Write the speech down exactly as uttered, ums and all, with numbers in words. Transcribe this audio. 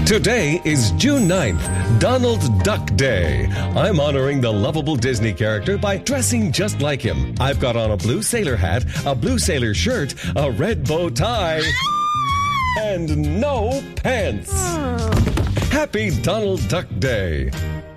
Today is June ninth, Donald Duck Day. I'm honoring the lovable Disney character by dressing just like him. I've got on a blue sailor hat, a blue sailor shirt, a red bow tie, and no pants. Happy Donald Duck Day.